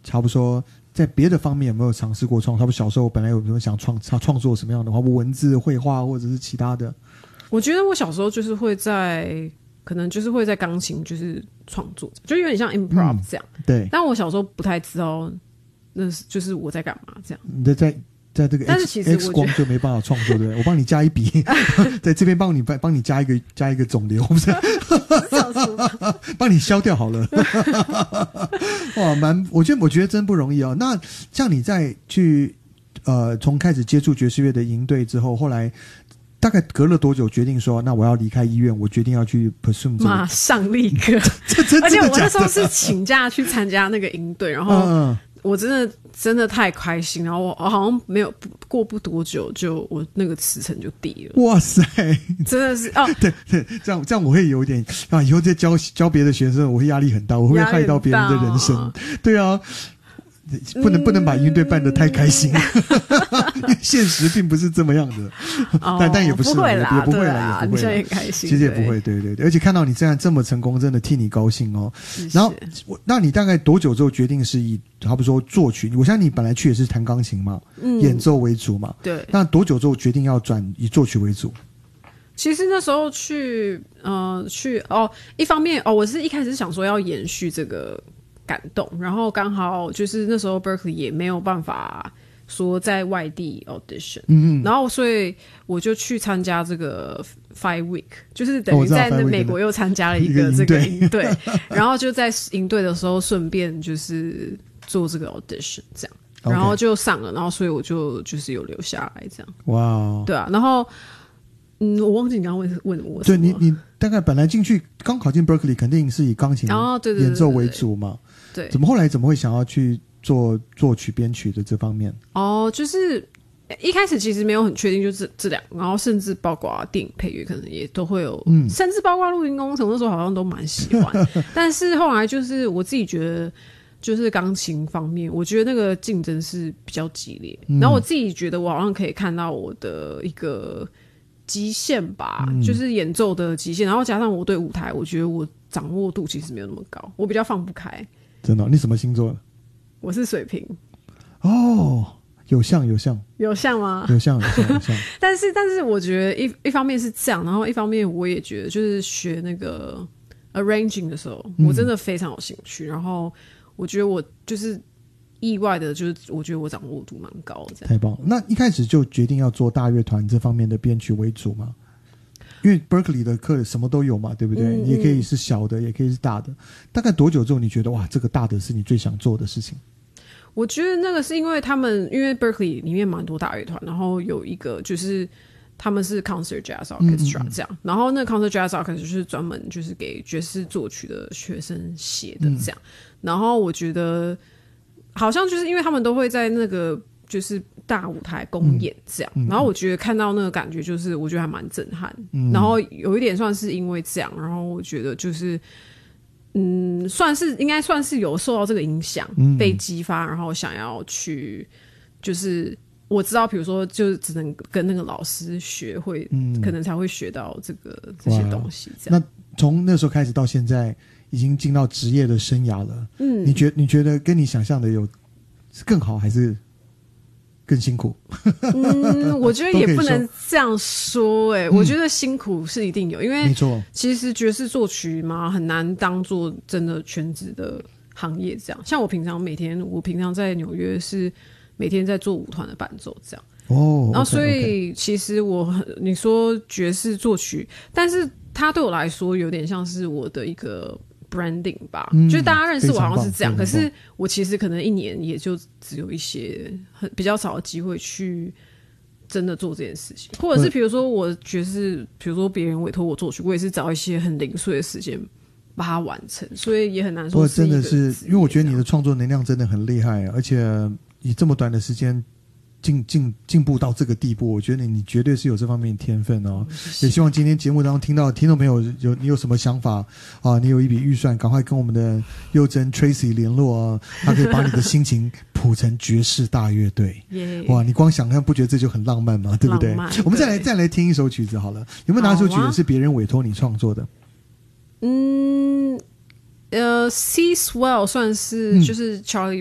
差不多说在别的方面有没有尝试过创作？差不多小时候本来有没有想创作什么样的话，文字、绘画或者是其他的？ 我觉得我小时候就是可能就是会在钢琴就是创作，就有点像 improv 这样。 对。 但我小时候不太知道那是就是我在干嘛这样。 你在这个 X 光就没办法创作，对不对？我帮你加一笔，在这边帮你加一个肿瘤，不是？帮你消掉好了。哇，我觉得真不容易哦。那像你在去从开始接触爵士乐的营队之后，后来大概隔了多久决定说，那我要离开医院，我决定要去 pursue 这个？ 马上立刻。而且我那时候是请假去参加那个营队，然后我真的太开心，然后我好像没有过不多久就我那个辞呈就递了。 哇塞， 真的是哦， 对，这样我会有点以后再教别的学生，我会压力很大，我会害到别人的人生。对啊。不能把营队办得太开心，因为现实并不是这么样的。但也不是， 不会啦， 也不会啦，也不会啦， 你现在也开心， 其实也不会，对，而且看到你这么成功，真的替你高兴哦。然后，那你大概多久之后决定是以，好比说作曲？我相信你本来去也是弹钢琴嘛，演奏为主嘛， 对。 那多久之后决定要转以作曲为主？ 其实那时候一方面我是一开始想说要延续这个感动，然后刚好就是那时候 Berkeley 也没有办法说在外地 audition，然后所以我就去参加这个 Five Week， 就是等于在美国又参加了一个这个营队，然后就在营队的时候顺便就是做这个 audition 这样，然后就上了，然后所以我就是有留下来这样。哇，对啊，然后我忘记你刚刚问我什么。 对，你大概本来进去刚考进 Berkeley 肯定是以钢琴演奏为主嘛， 对， 后来怎么会想要去做作曲编曲的这方面？ 就是一开始其实没有很确定，就这两个，然后甚至包括电影配乐可能也都会有，甚至包括录音工程，那时候好像都蛮喜欢。但是后来就是我自己觉得，就是钢琴方面，我觉得那个竞争是比较激烈，然后我自己觉得我好像可以看到我的一个极限吧，就是演奏的极限，然后加上我对舞台，我觉得我掌握度其实没有那么高，我比较放不开。 真的？你什么星座的？ 我是水瓶。 哦，有像吗？有像。 但是我觉得一方面是这样，然后一方面我也觉得就是学那个 arranging 的时候，我真的非常有兴趣，然后我觉得我就是意外的，就是我觉得我掌握度蛮高的。 太棒了！那一开始就决定要做大乐团这方面的编曲为主吗？因为 Berkeley 的课什么都有嘛，对不对？也可以是小的，也可以是大的。大概多久之后你觉得哇，这个大的是你最想做的事情？ 我觉得那个是因为因为 Berkeley 里面蛮多大乐团，然后有一个就是他们是 Concert Jazz Orchestra 这样，然后那 Concert Jazz Orchestra 就是专门就是给爵士作曲的学生写的这样，然后我觉得好像就是因为他们都会在那个就是大舞台公演这样，然后我觉得看到那个感觉就是我觉得还蛮震撼，然后有一点算是因为这样，然后我觉得就是应该算是有受到这个影响，被激发，然后想要去就是我知道比如说就只能跟那个老师学会，可能才会学到这些东西这样。 那从那时候开始到现在已经进到职业的生涯了，你觉得跟你想象的有更好还是更辛苦？ 我觉得也不能这样说我觉得辛苦是一定有，因为没错， 其实爵士作曲嘛很难当做真的全职的行业这样。像我平常在纽约是每天在做舞团的伴奏这样然后所以其实你说爵士作曲，但是它对我来说有点像是我的一个branding 吧，就是大家认识我好像是这样，可是我其实可能一年也就只有一些比较少的机会去真的做这件事情，或者是比如说我爵士，比如说别人委托我作曲，我也是找一些很零碎的时间把它完成，所以也很难说是一个。 真的是因为我觉得你的创作能量真的很厉害，而且以这么短的时间进步到这个地步，我觉得你绝对是有这方面的天分哦。也希望今天节目当中听到听众朋友你有什么想法啊？你有一笔预算，赶快跟我们的佑真 Tracy 联络啊，他可以把你的心情谱成爵士大乐队。哇，你光想看不觉得这就很浪漫吗？对不对？我们再来听一首曲子好了，有没有哪首曲子是别人委托你创作的？Sea Swell 算是就是 Charlie